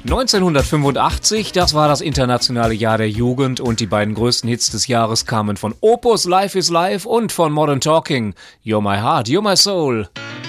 1985, das war das internationale Jahr der Jugend und die beiden größten Hits des Jahres kamen von Opus Life is Life und von Modern Talking. You're My Heart, You're My Soul.